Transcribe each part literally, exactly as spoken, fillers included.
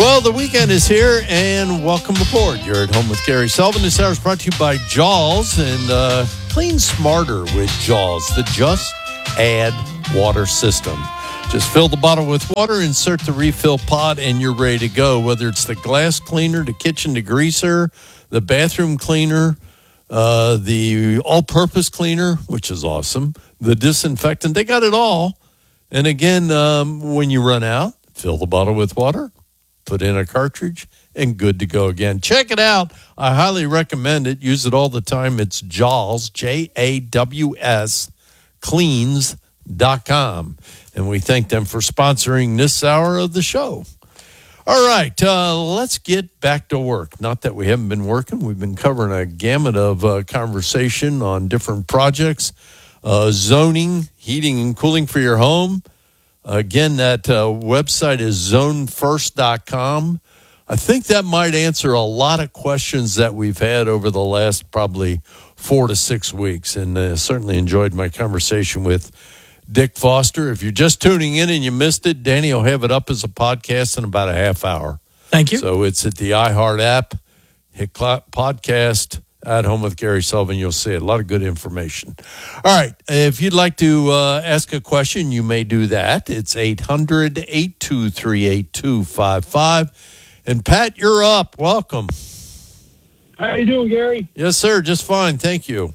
Well, the weekend is here, and welcome aboard. You're at home with Gary Sullivan. This hour is brought to you by Jaws, and uh, clean smarter with Jaws, the Just Add Water system. Just fill the bottle with water, insert the refill pod, and you're ready to go. Whether it's the glass cleaner, the kitchen degreaser, the bathroom cleaner, uh, the all-purpose cleaner, which is awesome, the disinfectant, they got it all. And again, um, when you run out, fill the bottle with water, put in a cartridge, and good to go again. Check it out. I highly recommend it. Use it all the time. It's Jaws, J A W S, cleans dot com. And we thank them for sponsoring this hour of the show. All right, uh, let's get back to work. Not that we haven't been working. We've been covering a gamut of uh, conversation on different projects. Uh, zoning, heating and cooling for your home. Again, that uh, website is zone first dot com. I think that might answer a lot of questions that we've had over the last probably four to six weeks. And uh, certainly enjoyed my conversation with Dick Foster. If you're just tuning in and you missed it, Danny will have it up as a podcast in about a half hour. Thank you. So it's at the iHeart app. Hit podcast at Home with Gary Sullivan. You'll see it. A lot of good information. All right. If you'd like to uh, ask a question, you may do that. It's eight hundred, eight two three, eight two five five. And Pat, you're up. Welcome. How you doing, Gary? Yes, sir. Just fine. Thank you.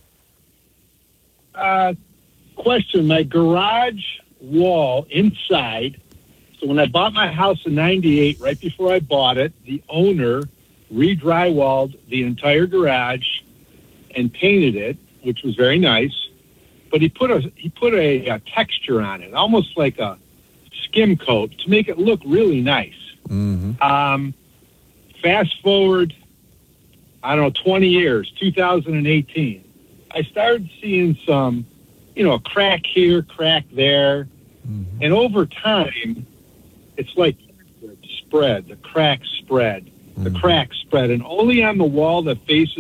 Uh, question, my garage wall inside. So when I bought my house in ninety-eight, right before I bought it, the owner re-drywalled the entire garage and painted it, which was very nice. But he put a he put a, a texture on it, almost like a skim coat, to make it look really nice. Mm-hmm. Um, fast forward, I don't know, twenty years, two thousand eighteen. I started seeing some, you know, a crack here, crack there. Mm-hmm. And over time, it's like spread, the crack spread, the mm-hmm. crack spread. And only on the wall that faces